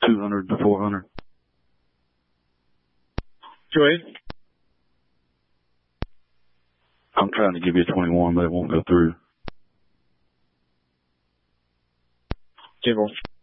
200 to 400. Go ahead. I'm trying to give you 21, but it won't go through. 10-4.